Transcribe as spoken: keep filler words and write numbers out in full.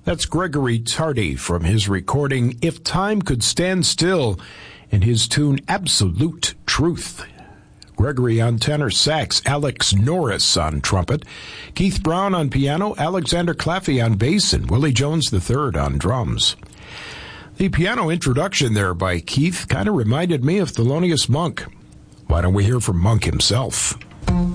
That's Gregory Tardy from his recording If Time Could Stand Still and his tune Absolute Truth. Gregory on tenor sax, Alex Norris on trumpet, Keith Brown on piano, Alexander Claffey on bass, and Willie Jones the third on drums. The piano introduction there by Keith kind of reminded me of Thelonious Monk. Why don't we hear from Monk himself?